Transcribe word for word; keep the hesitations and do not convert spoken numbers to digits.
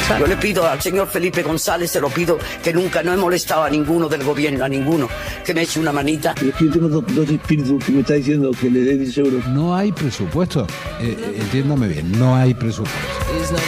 Claro. Yo le pido al señor Felipe González, se lo pido, que nunca no he molestado a ninguno del gobierno, a ninguno, que me eche una manita. Es que yo tengo dos, dos espíritus que me está diciendo que le dé diez euros. No hay presupuesto. Eh, entiéndame bien, no hay presupuesto.